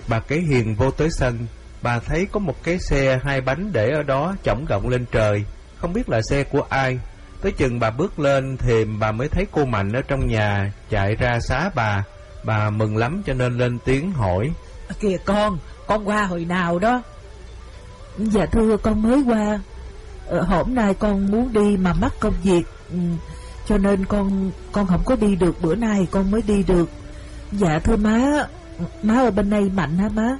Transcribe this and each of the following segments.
Bà Kế Hiền vô tới sân. Bà thấy có một cái xe 2 bánh để ở đó chổng động lên trời, không biết là xe của ai. Tới chừng bà bước lên thềm, bà mới thấy cô Mạnh ở trong nhà chạy ra xá bà. Bà mừng lắm cho nên lên tiếng hỏi: Kìa con qua hồi nào đó? Dạ thưa, con mới qua. Hôm nay con muốn đi mà mắc công việc, cho nên con không có đi được. Bữa nay con mới đi được. Dạ thưa má ở bên đây mạnh hả má?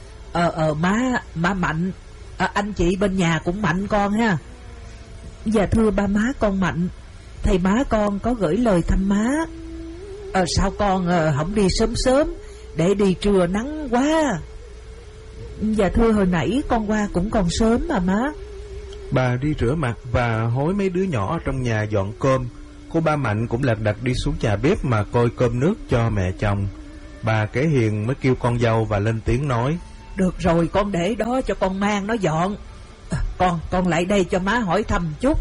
Má mạnh. Anh chị bên nhà cũng mạnh con ha. Dạ thưa ba má con mạnh. Thầy má con có gửi lời thăm má. Sao con không đi sớm sớm, để đi trưa nắng quá? Dạ thưa, hồi nãy con qua cũng còn sớm mà má. Bà đi rửa mặt và hối mấy đứa nhỏ trong nhà dọn cơm. Cô ba Mạnh cũng lật đật đi xuống nhà bếp mà coi cơm nước cho mẹ chồng. Bà Kế Hiền mới kêu con dâu và lên tiếng nói: Được rồi, con để đó cho con mang nó dọn. Con lại đây cho má hỏi thăm chút.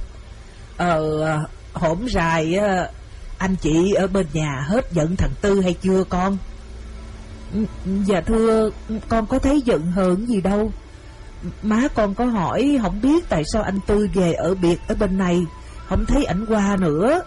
Hổm rày anh chị ở bên nhà hết giận thằng Tư hay chưa con? Dạ thưa, con có thấy giận hờn gì đâu. Má con có hỏi không biết tại sao anh Tư về ở biệt ở bên này, không thấy ảnh qua nữa.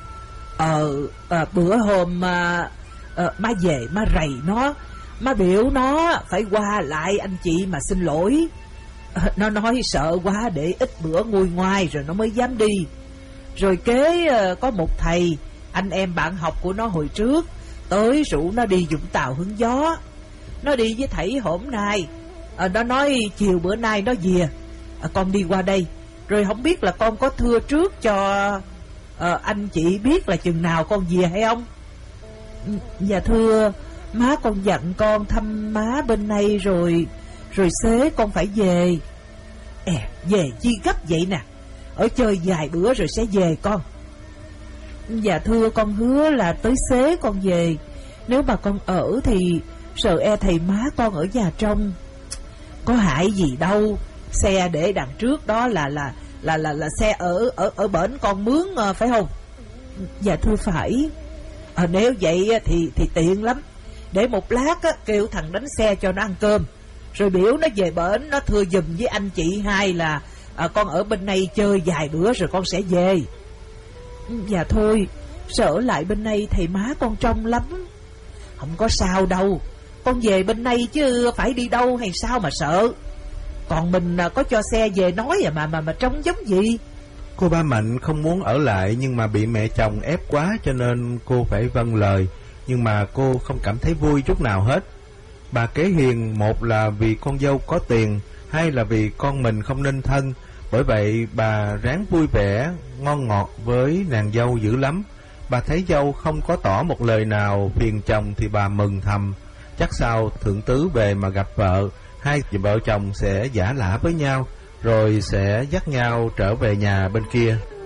Bữa hôm má về má rầy nó, má biểu nó phải qua lại anh chị mà xin lỗi. Nó nói sợ quá để ít bữa nguôi ngoai rồi nó mới dám đi. Rồi kế có một thầy anh em bạn học của nó hồi trước tới rủ nó đi Vũng Tàu hứng gió. Nó đi với thầy hôm nay. Nó nói chiều bữa nay nó về. Con đi qua đây, rồi không biết là con có thưa trước cho anh chị biết là chừng nào con về hay không? Dạ thưa, má con dặn con thăm má bên này rồi xế con phải về. Về chi gấp vậy nè, ở chơi vài bữa rồi sẽ về con. Dạ thưa, con hứa là tới xế con về. Nếu mà con ở thì sợ thầy má con ở nhà trong. Có hại gì đâu, xe để đằng trước đó là xe ở bển con mướn phải không? Dạ thưa phải. Nếu vậy thì tiện lắm. Để một lát kêu thằng đánh xe cho nó ăn cơm, rồi biểu nó về bển nó thưa giùm với anh chị hai là con ở bên này chơi vài bữa rồi con sẽ về. Dạ thôi, sợ lại bên này thầy má con trông lắm. Không có sao đâu, con về bên này chứ phải đi đâu hay sao mà sợ. Còn mình có cho xe về nói mà trông giống gì. Cô ba Mạnh không muốn ở lại, nhưng mà bị mẹ chồng ép quá cho nên cô phải vâng lời. Nhưng mà cô không cảm thấy vui chút nào hết. Bà Kế Hiền, một là vì con dâu có tiền, hai là vì con mình không nên thân. Bởi vậy bà ráng vui vẻ, ngon ngọt với nàng dâu dữ lắm. Bà thấy dâu không có tỏ một lời nào phiền chồng thì bà mừng thầm. Chắc sau thượng tứ về mà gặp vợ, hai vợ chồng sẽ giả lả với nhau, rồi sẽ dắt nhau trở về nhà bên kia.